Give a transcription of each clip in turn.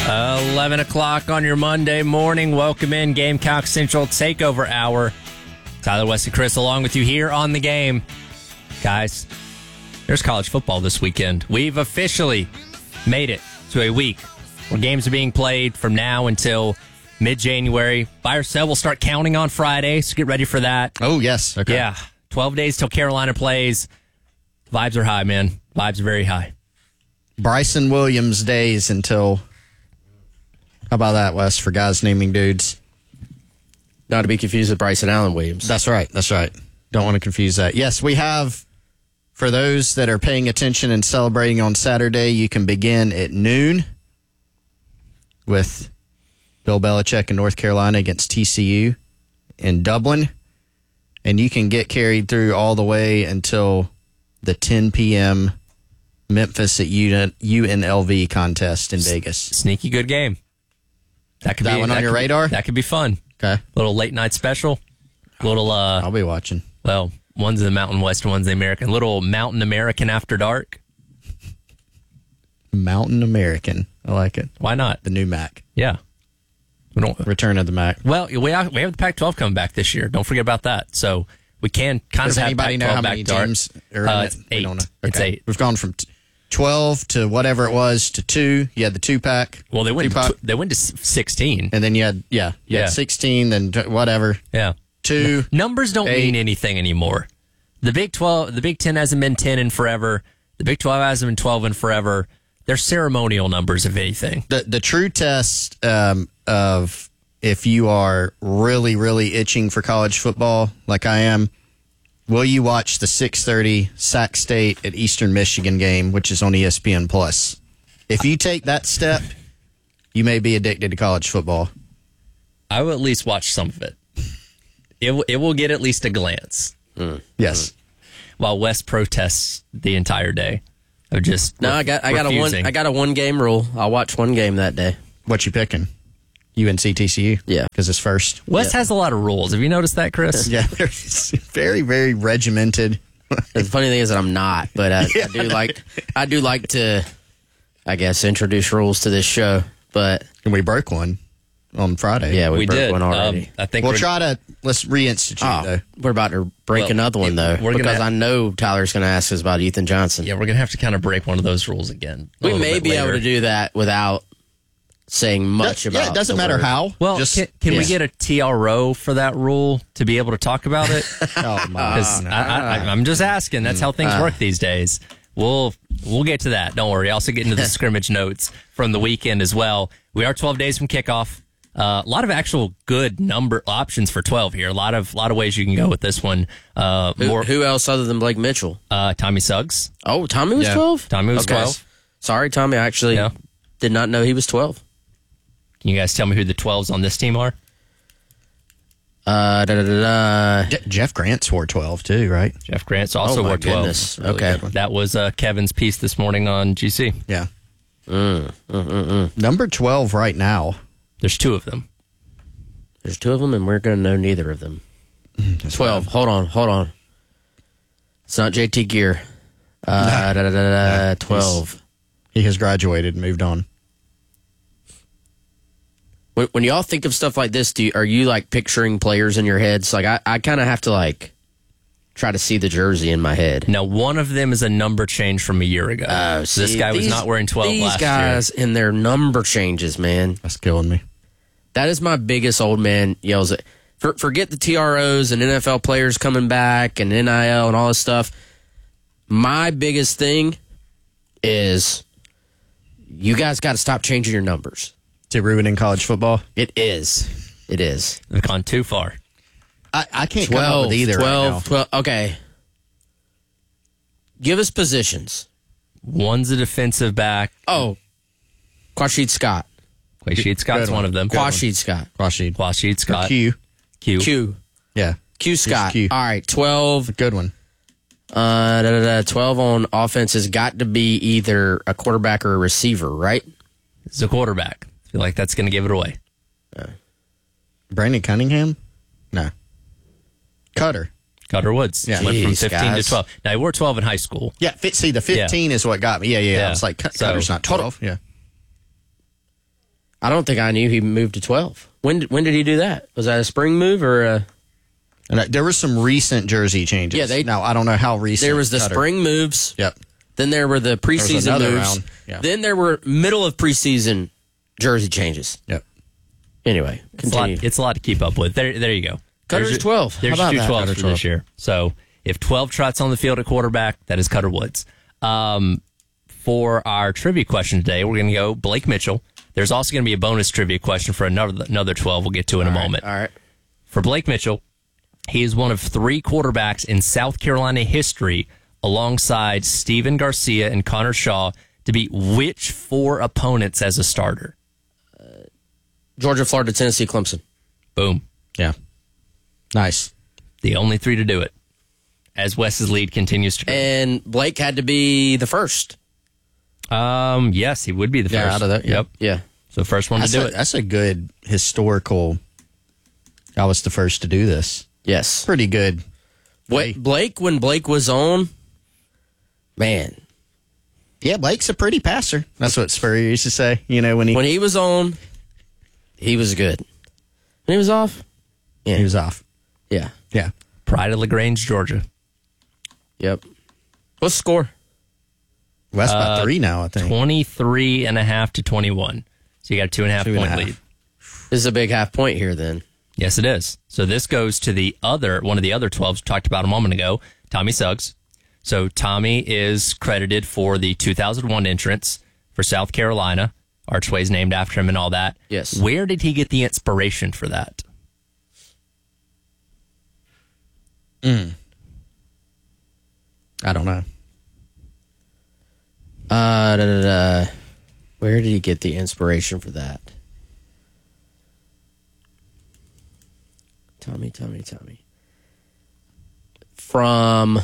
11 o'clock on your Monday morning. Welcome in Gamecock Central Takeover Hour. Tyler, West, and Chris along with you here on the game. Guys, there's college football this weekend. We've officially made it to a week where games are being played from now until mid-January. Buy or sell will start counting on Friday, so get ready for that. Oh, yes. Okay. Yeah, 12 days till Carolina plays. Vibes are high, man. Vibes are very high. Bryson Williams days until... How about that, Wes, for guys naming dudes? Not to be confused with Bryson Allen Williams. That's right. Don't want to confuse that. Yes, we have, for those that are paying attention and celebrating on Saturday, you can begin at noon with Bill Belichick in North Carolina against TCU in Dublin. And you can get carried through all the way until the 10 p.m. Memphis at UNLV contest in Vegas. Sneaky good game. That one on your radar? That could be fun. Okay. Little late night special. I'll be watching. Well, one's the Mountain West, one's the American. Little Mountain American after dark. Mountain American. I like it. Why not? The new Mac. Yeah. We don't Return of the Mac. Well, we have the Pac-12 coming back this year. Don't forget about that. So we can kind Does of have anybody Pac-12 know how back many dark. teams are in it? It's We 8. don't know. It's 8. We've gone from 12 to whatever it was to 2. You had the 2-pack. Well, they went to 16. And then you had, you had 16, then whatever. Yeah. 2. Numbers don't 8. mean anything anymore. The Big 12, the Big 10 hasn't been 10 in forever. The Big 12 hasn't been 12 in forever. They're ceremonial numbers, if anything. The true test of if you are really, really itching for college football, like I am, will you watch the 6:30 Sac State at Eastern Michigan game, which is on ESPN Plus? If you take that step, you may be addicted to college football. I will at least watch some of it. It will get at least a glance. Yes. While West protests the entire day of just No, I got a one game rule. I'll watch one game that day. What you picking? UNC TCU? Yeah. Because it's first. West has a lot of rules. Have you noticed that, Chris? Yeah, it's very, very regimented. The funny thing is that I'm not, but I do like to, I guess, introduce rules to this show. But And we broke one on Friday. yeah, we broke did one already. I think We'll let's reinstitute, though. We're about to break another one, though, because I know Tyler's going to ask us about Ethan Johnson. Yeah, we're going to have to kind of break one of those rules again. We may be able to do that without saying much about it. Yeah, it doesn't matter how. Well, Just, can we get a TRO for that rule to be able to talk about it? Oh, my. Because I'm just asking. That's how things work these days. We'll get to that. Don't worry. I'll also get into the scrimmage notes from the weekend as well. We are 12 days from kickoff. A lot of actual good number options for 12 here. A lot of ways you can go with this one. Who else other than Blake Mitchell? Tommy Suggs. Oh, Tommy was 12? Tommy was 12. Sorry, Tommy. I actually did not know he was 12. Can you guys tell me who the 12s on this team are? Jeff Grant's wore 12, too, right? Jeff Grant's also wore 12. Goodness. Okay. That was Kevin's piece this morning on GC. Yeah. Number 12 right now. There's 2 of them. There's 2 of them, and we're going to know neither of them. 12. Hold on. It's not JT Gear. 12. He has graduated and moved on. When y'all think of stuff like this, are you like picturing players in your heads? Like I kind of have to like try to see the jersey in my head. Now, one of them is a number change from a year ago. So this guy was not wearing 12 last year. These guys and their number changes, man. That's killing me. That is my biggest old man yells at. Forget the TROs and NFL players coming back and NIL and all this stuff. My biggest thing is you guys got to stop changing your numbers. Is it ruining college football? It is. They've gone too far. I can't come up with either 12, right now. 12. Okay. Give us positions. One's a defensive back. Oh, Quashid Scott. Quashid Scott's one of them. Quashid Scott. Quashid Scott. Q. Q. Yeah. Q Scott. Q. All right, 12. Good one. 12 on offense has got to be either a quarterback or a receiver, right? It's a quarterback. I feel like that's going to give it away. Brandon Cunningham? No. Cutter Woods. Yeah. Went from Jeez, 15 guys. to 12. Now, he wore 12 in high school. Yeah, see, the 15 is what got me. Yeah. Yeah. I was like, So, Cutter's not 12. Yeah. I don't think I knew he moved to 12. When did he do that? Was that a spring move or a... And there were some recent jersey changes. Yeah, now I don't know how recent. There was the Cutter. spring moves. Yep. Then there were the preseason another moves. round. Yeah. Then there were middle of preseason jersey changes. Yep. Anyway, continue. It's a lot to keep up with. There you go. Cutter's There's 12. There's How about two that? 12s for this year. So if 12 trots on the field at quarterback, that is Cutter Woods. For our trivia question today, we're going to go Blake Mitchell. There's also going to be a bonus trivia question for another 12 we'll get to in a moment. All right. For Blake Mitchell, he is one of 3 quarterbacks in South Carolina history, alongside Steven Garcia and Connor Shaw, to beat which 4 opponents as a starter? Georgia, Florida, Tennessee, Clemson. Boom. Yeah. Nice. The only 3 to do it, as Wes's lead continues to grow. And Blake had to be the first. Yes, he would be the first. Yeah, out of that. Yep. Yeah. So first one to do it. That's a good historical. I was the first to do this. Yes. Pretty good. Blake, when Blake was on, man. Yeah, Blake's a pretty passer. That's what Spurrier used to say. You know, when When he was on, he was good. When he was off, he was off. yeah. Yeah. Pride of LaGrange, Georgia. Yep. What's the score? West by 3 now, I think. 23.5 to 21. So you got a 2.5 point lead. This is a big half point here then. Yes, it is. So this goes to one of the other 12s we talked about a moment ago, Tommy Suggs. So Tommy is credited for the 2001 entrance for South Carolina. Archway's named after him and all that. Yes. Where did he get the inspiration for that? I don't know. Where did he get the inspiration for that? Tommy. From...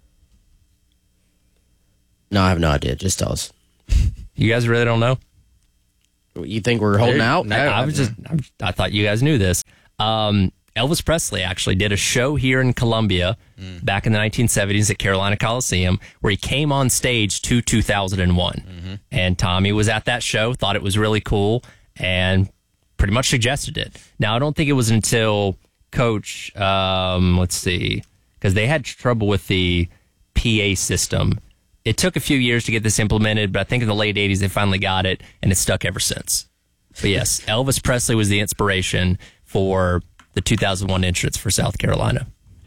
No, I have no idea. Just tell us. You guys really don't know? You think we're holding out? No. I thought you guys knew this. Elvis Presley actually did a show here in Columbia back in the 1970s at Carolina Coliseum, where he came on stage to 2001. And Tommy was at that show, thought it was really cool, and pretty much suggested it. Now, I don't think it was until Coach, let's see, because they had trouble with the PA system. It took a few years to get this implemented, but I think in the late 80s they finally got it, and it's stuck ever since. But yes, Elvis Presley was the inspiration for the 2001 entrance for South Carolina.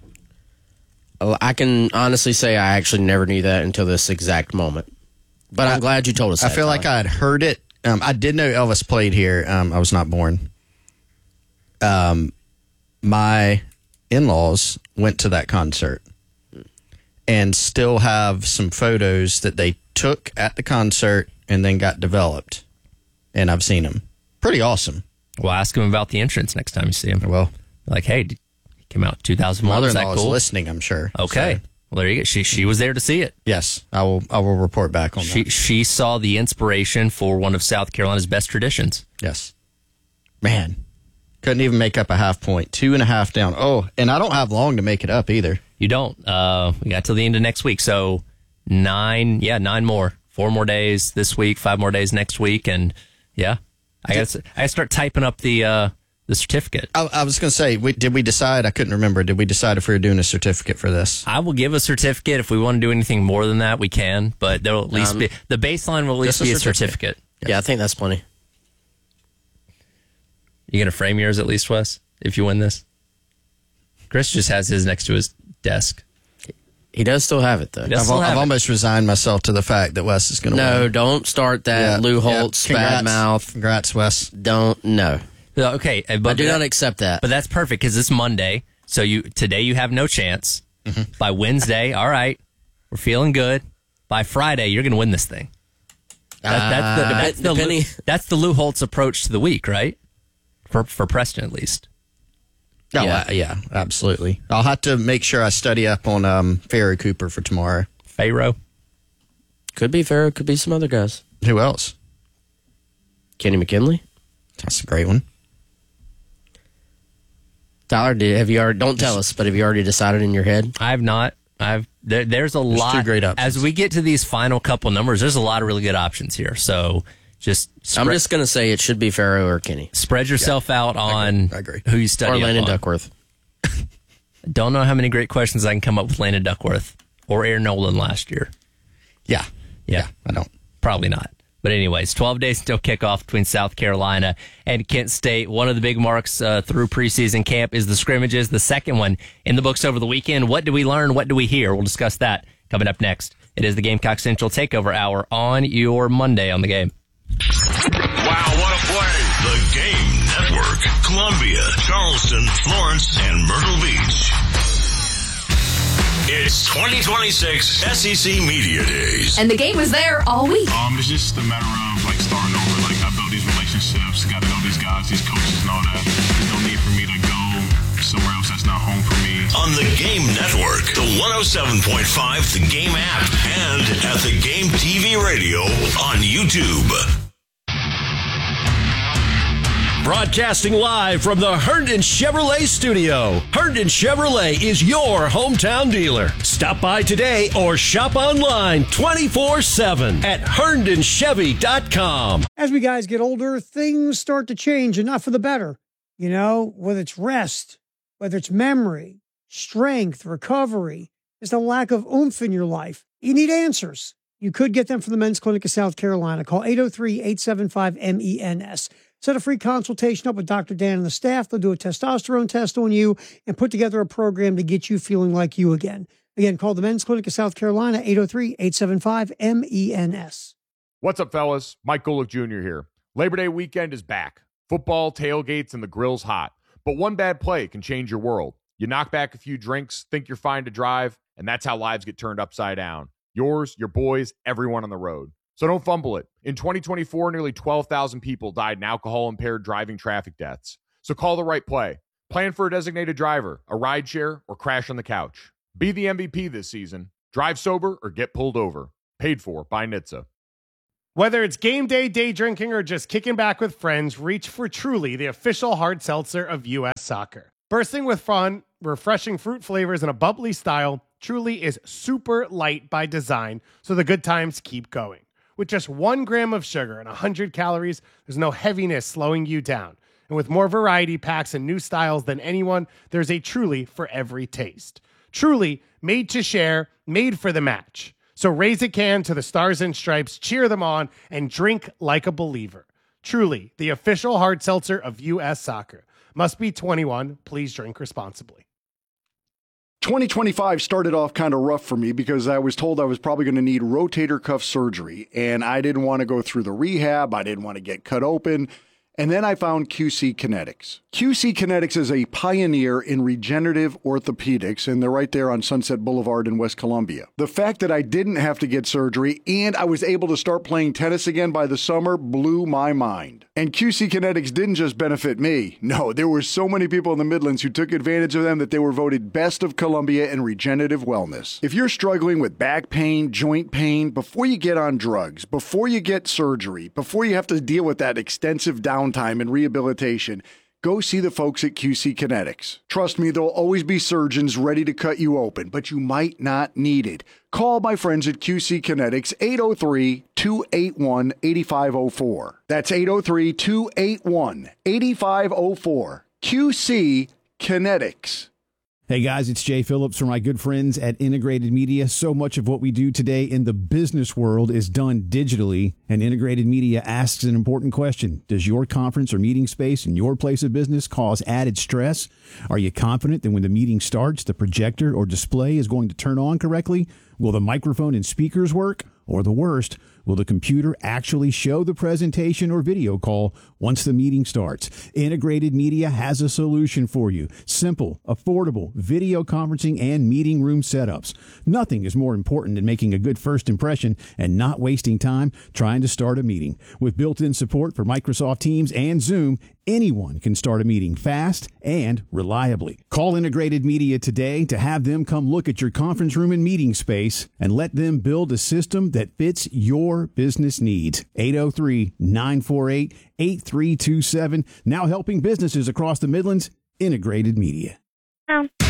I can honestly say I actually never knew that until this exact moment. But I'm glad you told us I that. feel like I had heard it. I did know Elvis played here. I was not born. My in-laws went to that concert and still have some photos that they took at the concert and then got developed. And I've seen them. Pretty awesome. Well, ask him about the entrance next time you see him. Well, Like, hey, he came out 2001. Is that mother-in-law is cool? listening, I'm sure. Okay. So, Well, there you go. She was there to see it. yes, I will report back on that. She saw the inspiration for one of South Carolina's best traditions. Yes. Man, couldn't even make up a half point. 2.5 down. Oh, and I don't have long to make it up either. You don't. We got till the end of next week. So 9 more. 4 more days this week, 5 more days next week. And yeah, I got to start typing up the certificate. I was going to say, did we decide? I couldn't remember. Did we decide if we were doing a certificate for this? I will give a certificate. If we want to do anything more than that, we can. But there will at least be the baseline will at least just a be a certificate. certificate. Yeah, I think that's plenty. You gonna frame yours at least, Wes? If you win this, Chris just has his next to his desk. He does still have it, though. does. Still have I've it. almost resigned myself to the fact that Wes is going to win. No, don't start that Lou Holtz bad mouth. Congrats, Wes. Don't, no. Okay, but I do not accept that. But that's perfect because it's Monday. So today you have no chance. By Wednesday, all right, we're feeling good. By Friday, you're going to win this thing. That's the Lou Holtz approach to the week, right? For Preston, at least. Oh, Yeah. yeah, absolutely. I'll have to make sure I study up on Pharaoh Cooper for tomorrow. Pharaoh. Could be Farrah, could be some other guys. Who else? Kenny McKinley. That's a great one. Tyler, have you already? Don't tell us, but have you already decided in your head? I have not. There's a lot. two great options. As we get to these final couple numbers, there's a lot of really good options here. So I'm just going to say it should be Farrow or Kenny. Spread yourself out on I agree. who you study Or Landon up on. Duckworth. Don't know how many great questions I can come up with Landon Duckworth or Aaron Nolan last year. Yeah. I don't. Probably not. But anyways, 12 days until kickoff between South Carolina and Kent State. One of the big marks through preseason camp is the scrimmages. The second one in the books over the weekend. What do we learn? What do we hear? We'll discuss that coming up next. It is the Gamecock Central Takeover Hour on your Monday on the Game. Wow, what a play. The Game Network. Columbia, Charleston, Florence, and Myrtle Beach. It's 2026 SEC Media Days. And the Game was there all week. It's just a matter of starting over. I built these relationships, got to know these guys, these coaches and all that. There's no need for me to go somewhere else that's not home for me. On the Game Network, the 107.5 The Game app, and at the Game TV radio on YouTube. Broadcasting live from the Herndon Chevrolet studio. Herndon Chevrolet is your hometown dealer. Stop by today or shop online 24/7 at herndonchevy.com. As we guys get older, things start to change, and not for the better. You know, whether it's rest, whether it's memory, strength, recovery, there's a lack of oomph in your life. You need answers. You could get them from the Men's Clinic of South Carolina. Call 803-875-MENS. Set a free consultation up with Dr. Dan and the staff. They'll do a testosterone test on you and put together a program to get you feeling like you again. Again, call the Men's Clinic of South Carolina, 803-875-MENS. What's up, fellas? Mike Golick Jr. here. Labor Day weekend is back. Football, tailgates, and the grill's hot. But one bad play can change your world. You knock back a few drinks, think you're fine to drive, and that's how lives get turned upside down. Yours, your boys, everyone on the road. So don't fumble it. In 2024, nearly 12,000 people died in alcohol-impaired driving traffic deaths. So call the right play. Plan for a designated driver, a rideshare, or crash on the couch. Be the MVP this season. Drive sober or get pulled over. Paid for by NHTSA. Whether it's game day, day drinking, or just kicking back with friends, reach for Truly, the official hard seltzer of U.S. Soccer. Bursting with fun, refreshing fruit flavors, and a bubbly style, Truly is super light by design, so the good times keep going. With just 1 gram of sugar and 100 calories, there's no heaviness slowing you down. And with more variety packs and new styles than anyone, there's a Truly for every taste. Truly, made to share, made for the match. So raise a can to the Stars and Stripes, cheer them on, and drink like a believer. Truly, the official hard seltzer of U.S. Soccer. Must be 21. Please drink responsibly. 2025 started off kind of rough for me because I was told I was probably going to need rotator cuff surgery, and I didn't want to go through the rehab. I didn't want to get cut open. And then I found QC Kinetics. QC Kinetics is a pioneer in regenerative orthopedics, and they're right there on Sunset Boulevard in West Columbia. The fact that I didn't have to get surgery and I was able to start playing tennis again by the summer blew my mind. And QC Kinetics didn't just benefit me. No, there were so many people in the Midlands who took advantage of them that they were voted best of Columbia in regenerative wellness. If you're struggling with back pain, joint pain, before you get on drugs, before you get surgery, before you have to deal with that extensive downtime and rehabilitation, go see the folks at QC Kinetics. Trust me, there'll always be surgeons ready to cut you open, but you might not need it. Call my friends at QC Kinetics, 803-281-8504. That's 803-281-8504. QC Kinetics. Hey guys, it's Jay Phillips from my good friends at Integrated Media. So much of what we do today in the business world is done digitally, and Integrated Media asks an important question. Does your conference or meeting space in your place of business cause added stress? Are you confident that when the meeting starts, the projector or display is going to turn on correctly? Will the microphone and speakers work? Or the worst, will the computer actually show the presentation or video call once the meeting starts? Integrated Media has a solution for you. Simple, affordable video conferencing and meeting room setups. Nothing is more important than making a good first impression and not wasting time trying to start a meeting. With built-in support for Microsoft Teams and Zoom, anyone can start a meeting fast and reliably. Call Integrated Media today to have them come look at your conference room and meeting space and let them build a system that fits your business needs. 803-948-8327. Now helping businesses across the Midlands. Integrated Media.